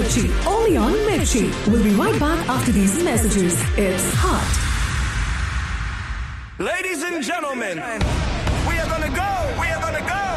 Mirchi. Only on Mirchi. We'll be right back after these messages. It's hot. Ladies and gentlemen, we are gonna go.